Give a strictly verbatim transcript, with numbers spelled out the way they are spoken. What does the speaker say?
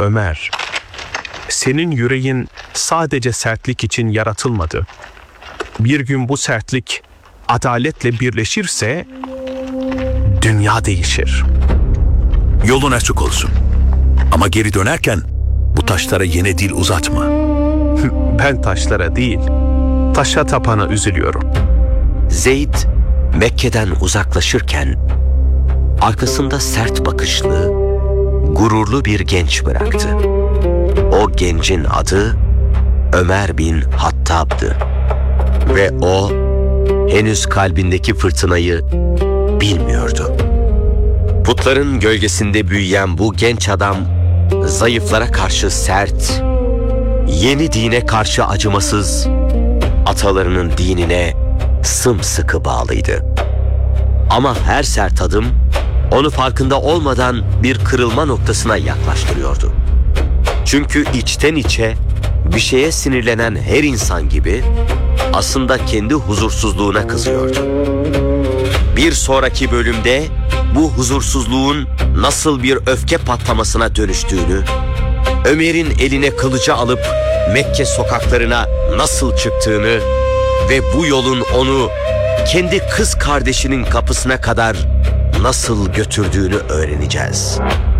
Ömer, senin yüreğin sadece sertlik için yaratılmadı. Bir gün bu sertlik adaletle birleşirse dünya değişir. Yolun açık olsun. Ama geri dönerken bu taşlara yine dil uzatma. Ben taşlara değil, taşa tapana üzülüyorum. Zeyd Mekke'den uzaklaşırken arkasında sert bakışlı, gururlu bir genç bıraktı. O gencin adı Ömer bin Hattab'dı. Ve o henüz kalbindeki fırtınayı bilmiyordu. Putların gölgesinde büyüyen bu genç adam zayıflara karşı sert, yeni dine karşı acımasız, atalarının dinine sımsıkı bağlıydı. Ama her sert adım onu farkında olmadan bir kırılma noktasına yaklaştırıyordu. Çünkü içten içe bir şeye sinirlenen her insan gibi aslında kendi huzursuzluğuna kızıyordu. Bir sonraki bölümde bu huzursuzluğun nasıl bir öfke patlamasına dönüştüğünü, Ömer'in eline kılıcı alıp Mekke sokaklarına nasıl çıktığını ve bu yolun onu kendi kız kardeşinin kapısına kadar nasıl götürdüğünü öğreneceğiz.